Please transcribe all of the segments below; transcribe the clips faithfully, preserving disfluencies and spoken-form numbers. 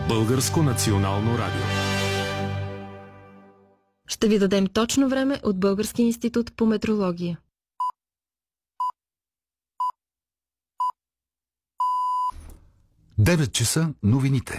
Българско национално радио. Ще ви дадем точно време от Българския институт по метрология. девет часа новините.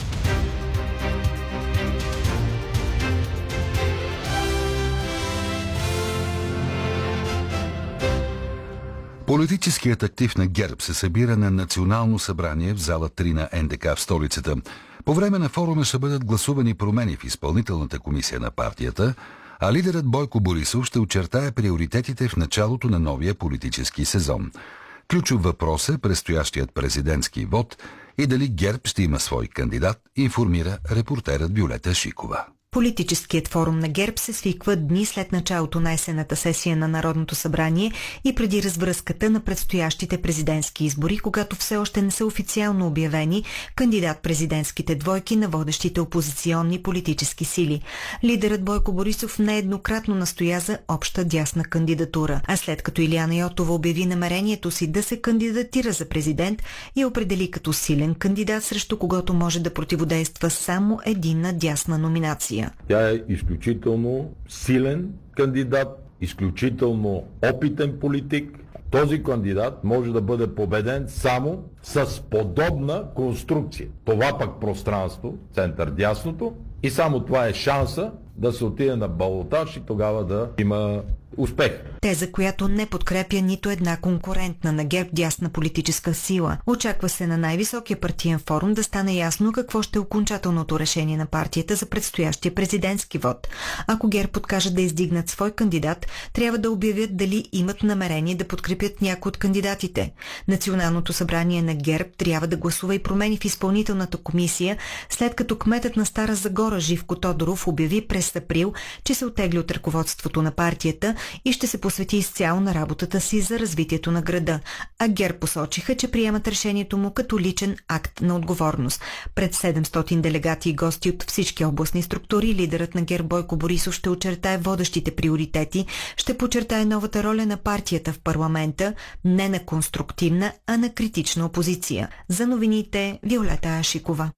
Политическият актив на ГЕРБ се събира на национално събрание в зала три на Ен Де Ка в столицата. По време на форума ще бъдат гласувани промени в изпълнителната комисия на партията, а лидерът Бойко Борисов ще очертае приоритетите в началото на новия политически сезон. Ключов въпрос е предстоящият президентски вод и дали ГЕРБ ще има свой кандидат, информира репортерът Виолета Шикова. Политическият форум на ГЕРБ се свиква дни след началото на есенната сесия на Народното събрание и преди развръзката на предстоящите президентски избори, когато все още не са официално обявени кандидат-президентските двойки на водещите опозиционни политически сили. Лидерът Бойко Борисов нееднократно настоя за обща дясна кандидатура, а след като Илияна Йотова обяви намерението си да се кандидатира за президент и определи като силен кандидат, срещу когото може да противодейства само единна дясна номинация. Тя е изключително силен кандидат, изключително опитен политик. Този кандидат може да бъде победен само с подобна конструкция. Това пък пространство, център-дясното, и само това е шанса да се отиде на балотаж и тогава да има успех. Теза, която не подкрепя нито една конкурентна на ГЕРБ дясна политическа сила. Очаква се на най-високия партиен форум да стане ясно какво ще е окончателното решение на партията за предстоящия президентски вод. Ако ГЕРБ откажат да издигнат свой кандидат, трябва да обявят дали имат намерение да подкрепят някой от кандидатите. Националното събрание на ГЕРБ трябва да гласува и промени в изпълнителната комисия, след като кметът на Стара Загора Живко Тодоров обяви през април, че се оттегли от ръководството на партията и ще се посвети изцяло на работата си за развитието на града. А ГЕРБ посочиха, че приемат решението му като личен акт на отговорност. Пред седемстотин делегати и гости от всички областни структури, лидерът на ГЕРБ Бойко Борисов ще очертае водещите приоритети, ще подчертае новата роля на партията в парламента, не на конструктивна, а на критична опозиция. За новините Виолета Шикова.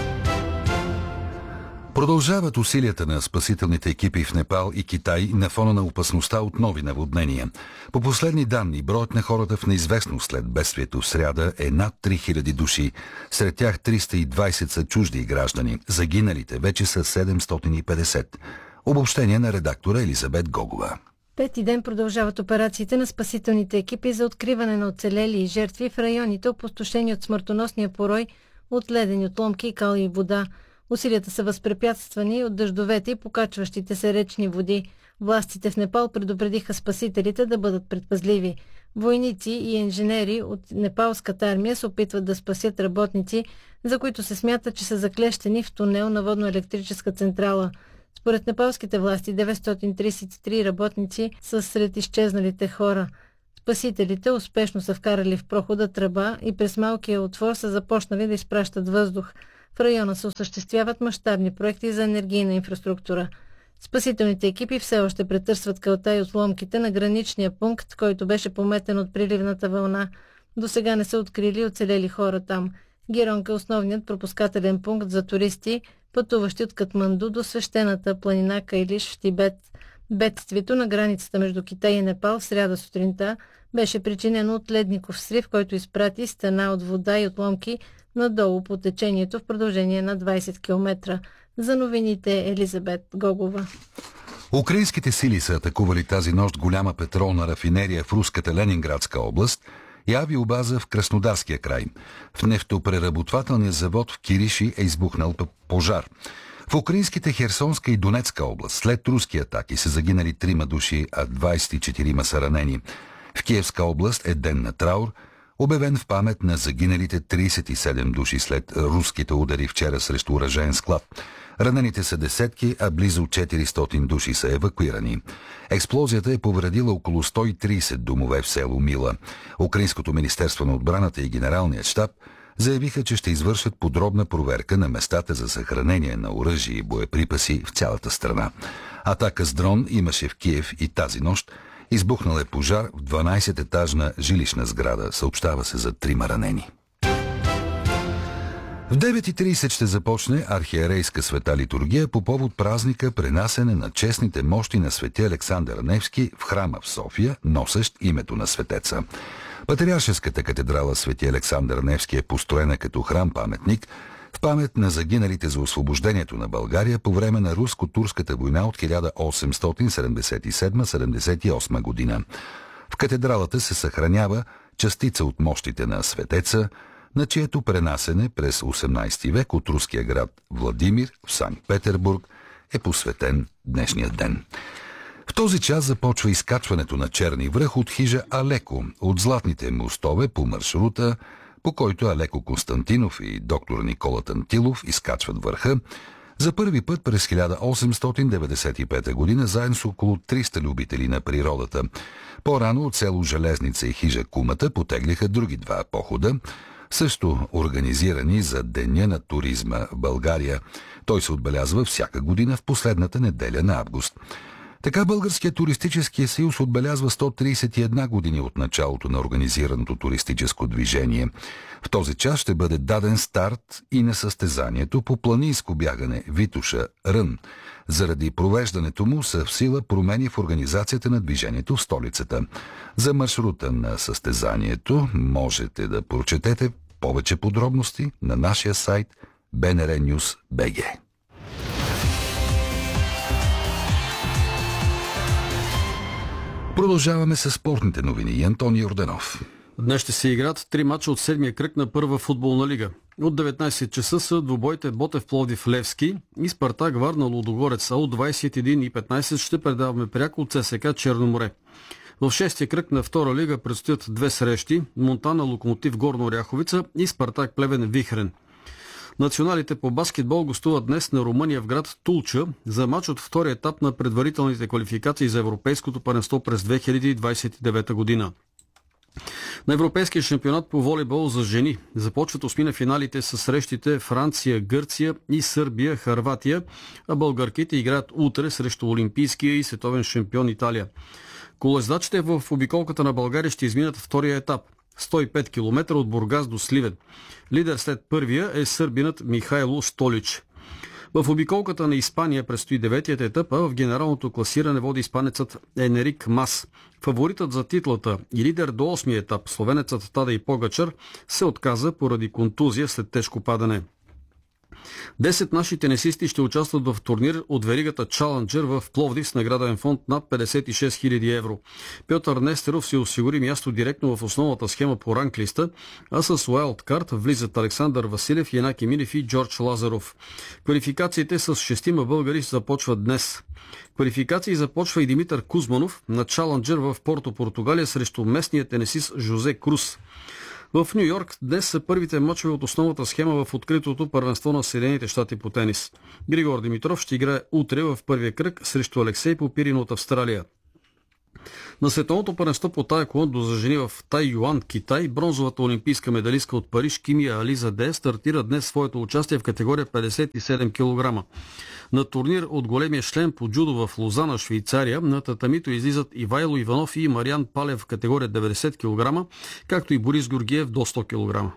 Продължават усилията на спасителните екипи в Непал и Китай на фона на опасността от нови наводнения. По последни данни, броят на хората в неизвестност след бедствието в сряда е над три хиляди души. Сред тях триста и двайсет са чужди граждани. Загиналите вече са седемстотин и петдесет. Обобщение на редактора Елизабет Гогова. Пети ден продължават операциите на спасителните екипи за откриване на оцелели и жертви в районите, опустошени от смъртоносния порой от ледени отломки и кал и вода. Усилията са възпрепятствани от дъждовете и покачващите се речни води. Властите в Непал предупредиха спасителите да бъдат предпазливи. Войници и инженери от непалската армия се опитват да спасят работници, за които се смята, че са заклещени в тунел на водно-електрическа централа. Според непалските власти, деветстотин тридесет и три работници са сред изчезналите хора. Спасителите успешно са вкарали в прохода тръба и през малкия отвор са започнали да изпращат въздух. В района се осъществяват мащабни проекти за енергийна инфраструктура. Спасителните екипи все още претърсват калта и отломките на граничния пункт, който беше пометен от приливната вълна. До сега не са открили оцелели хора там. Геронка е основният пропускателен пункт за туристи, пътуващи от Катманду до свещената планина Кайлиш в Тибет. Бедствието на границата между Китай и Непал в сряда сутринта беше причинено от ледников срив, който изпрати стена от вода и отломки надолу по течението в продължение на двайсет километра. За новините Елизабет Гогова. Украинските сили са атакували тази нощ голяма петролна рафинерия в руската Ленинградска област и авиобаза в Краснодарския край. В нефтопреработвателния завод в Кириши е избухнал пожар. В украинските Херсонска и Донецка област след руски атаки са загинали трима души, а двайсет и четирима са ранени. В Киевска област е ден на траур, обявен в памет на загиналите трийсет и седем души след руските удари вчера срещу оръжеен склад. Ранените са десетки, а близо четиристотин души са евакуирани. Експлозията е повредила около сто и трийсет домове в село Мила. Украинското министерство на отбраната и генералният щаб заявиха, че ще извършат подробна проверка на местата за съхранение на оръжие и боеприпаси в цялата страна. Атака с дрон имаше в Киев и тази нощ. Избухнал е пожар в дванайсететажна жилищна сграда. Съобщава се за трима ранени. В девет и трийсет ще започне архиерейска света литургия по повод празника пренасене на честните мощи на свети Александър Невски в храма в София, носещ името на светеца. Патриаршеската катедрала свети Александър Невски е построена като храм-паметник в памет на загиналите за освобождението на България по време на руско-турската война от хиляда осемстотин седемдесет и седма - седемдесет и осма година. В катедралата се съхранява частица от мощите на светеца, на чието пренасене през осемнайсети век от руския град Владимир в Санкт-Петербург е посветен днешния ден. В този час започва изкачването на Черни връх от хижа Алеко, от златните мостове по маршрута, по който Алеко Константинов и доктор Никола Тантилов изкачват върха, за първи път през хиляда осемстотин деветдесет и пета година заедно с около триста любители на природата. По-рано от село Железница и хижа Кумата потеглиха други два похода, също организирани за Деня на туризма в България. Той се отбелязва всяка година в последната неделя на август. Така Българският туристически съюз отбелязва сто трийсет и една години от началото на организираното туристическо движение. В този час ще бъде даден старт и на състезанието по планинско бягане Витоша Рън. Заради провеждането му са в сила промени в организацията на движението в столицата. За маршрута на състезанието можете да прочетете повече подробности на нашия сайт би ен ар нюз точка би джи. Продължаваме с спортните новини и Антони Йорданов. Днес ще се играят три мача от седмия кръг на първа футболна лига. От деветнайсет часа са двубоите Ботев Пловдив Левски и Спартак Варна Лудогорец, а от двайсет и един и петнайсет ще предаваме пряко от ЦСКА Черноморе. В шестия кръг на втора лига предстоят две срещи – Монтана Локомотив Горна Оряховица и Спартак Плевен Вихрен. Националите по баскетбол гостуват днес на Румъния в град Тулча за мач от втория етап на предварителните квалификации за Европейското първенство през две хиляди двайсет и девета година. На Европейския шампионат по волейбол за жени започват осмина финалите с срещите Франция, Гърция и Сърбия, Хърватия, а българките играят утре срещу олимпийския и световен шампион Италия. Колездачите в обиколката на България ще изминат втория етап – сто и пет километра от Бургас до Сливен. Лидер след първия е сърбинът Михайло Столич. В обиколката на Испания предстои деветият етап, а в генералното класиране води испанецът Енерик Мас. Фаворитът за титлата и лидер до осмия етап, словенецът Тадей Погачар, се отказа поради контузия след тежко падане. Десет наши тенисисти ще участват в турнир от веригата Challenger в Пловдив с награден фонд над петдесет и шест хиляди евро. Пьотър Нестеров си осигури място директно в основната схема по ранглиста, а с уайлдкарт влизат Александър Василев, Янаки Минев и Джордж Лазаров. Квалификациите с шестима българи започват днес. Квалификации започва и Димитър Кузманов на Challenger в Порто, Португалия срещу местния тенисист Жозе Круз. В Ню Йорк днес са първите мачове от основната схема в откритото първенство на Съединените щати по тенис. Григор Димитров ще играе утре в първия кръг срещу Алексей Попирин от Австралия. На световното първенство по таеквондо за жени в Тайюан, Китай, бронзовата олимпийска медалистка от Париж Кимия Ализа Де стартира днес своето участие в категория петдесет и седем килограма. На турнир от големия шлем по джудо в Лозана, Швейцария, на татамито излизат Ивайло Иванов и Мариан Палев в категория деветдесет килограма, както и Борис Георгиев до сто килограма.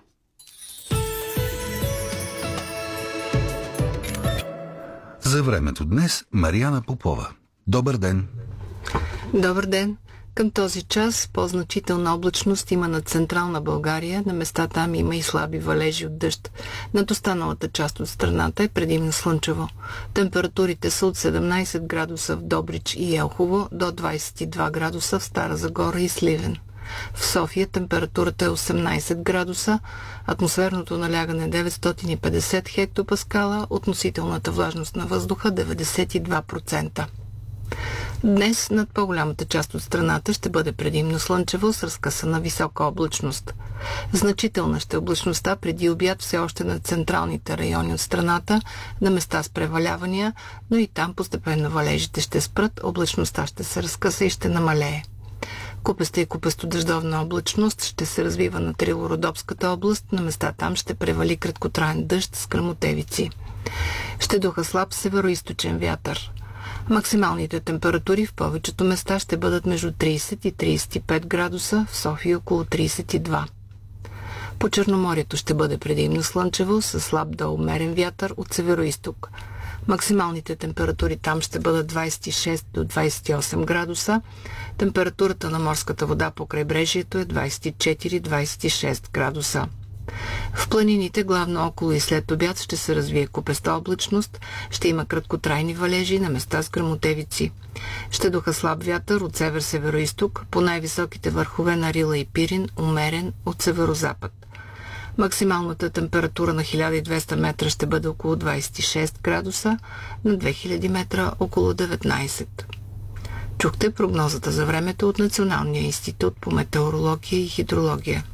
За времето днес Мариана Попова. Добър ден! Добър ден! Към този час по-значителна облачност има над централна България, на места там има и слаби валежи от дъжд. Над останалата част от страната е предимно слънчево. Температурите са от седемнайсет градуса в Добрич и Елхово до двайсет и два градуса в Стара Загора и Сливен. В София температурата е осемнайсет градуса, атмосферното налягане деветстотин и петдесет хектопаскала, относителната влажност на въздуха деветдесет и два процента. Днес над по-голямата част от страната ще бъде предимно слънчево с разкъсана висока облачност. Значителна ще е облачността преди обяд все още на централните райони от страната, на места с превалявания, но и там постепенно валежите ще спрат, облачността ще се разкъса и ще намалее. Купеста и купесто-дъждовна облачност ще се развива на Рило-Родопската област, на места там ще превали краткотраен дъжд с гръмотевици. Ще духа слаб североизточен вятър. Максималните температури в повечето места ще бъдат между трийсет и трийсет и пет градуса, в София около трийсет и два. По Черноморието ще бъде предимно слънчево, с слаб до умерен вятър от североизток. Максималните температури там ще бъдат двадесет и шест до двадесет и осем градуса. Температурата на морската вода по крайбрежието е двадесет и четири до двадесет и шест градуса. В планините, главно около и след обяд, ще се развие купеста облачност, ще има краткотрайни валежи на места с гръмотевици. Ще духа слаб вятър от север-североизток, по най-високите върхове на Рила и Пирин умерен от северозапад. Максималната температура на хиляда и двеста метра ще бъде около двадесет и шест градуса, на две хиляди метра около деветнадесет. Чухте прогнозата за времето от Националния институт по метеорология и хидрология.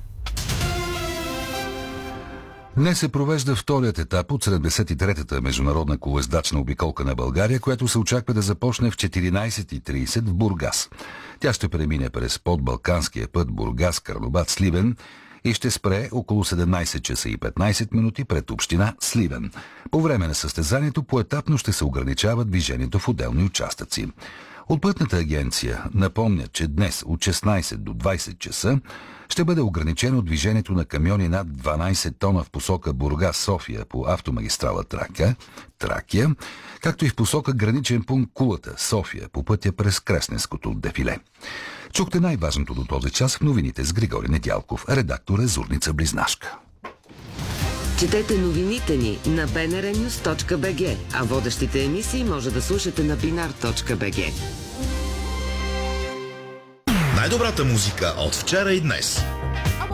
Днес се провежда вторият етап от седемдесет и третата международна колоездачна обиколка на България, която се очаква да започне в четиринадесет и тридесет в Бургас. Тя ще премине през подбалканския път Бургас, Карнобат, Сливен и ще спре около седемнадесет часа и петнадесет минути пред община Сливен. По време на състезанието поетапно ще се ограничава движението в отделни участъци. От пътната агенция напомнят, че днес от шестнадесет до двадесет часа ще бъде ограничено движението на камиони над дванадесет тона в посока Бургас-София по автомагистрала Трака, Тракия, както и в посока граничен пункт Кулата, София, по пътя през Кресненското дефиле. Чухте най-важното до този час в новините с Григорий Недялков, редактор е Зорница Близнашка. Четете новините ни на би ен ар нюс точка би джи, а водещите емисии може да слушате на бинар точка би джи. Най-добрата музика от вчера и днес.